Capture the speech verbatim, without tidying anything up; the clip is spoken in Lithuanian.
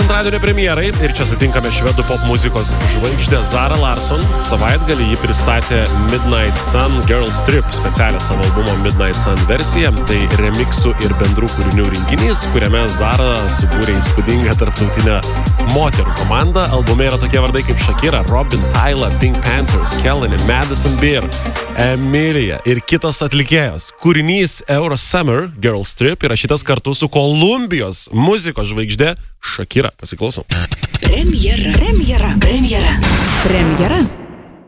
antradienio premjerai ir čia sutinkame švedų pop muzikos žvaigždę Zara Larsson. Savaitgalį ji pristatė Midnight Sun Girls Trip specialią savo albumo Midnight Sun versiją. Tai remiksų ir bendrų kūrinių rinkinys, kuriame Zara subūrė įspūdingą tarptautinę moterų komandą. Albume yra tokie vardai kaip Shakira, Robin, Tyla, Pink Panthers, Kelly, Madison Beer, Emilia ir kitos atlikėjos. Kūrinys Euro Summer Girls Trip įrašytas kartu su Kolumbijos muzikos žvaigždė Shakira. Pasiklausom. Premjera. Premjera. Premjera. Premjera.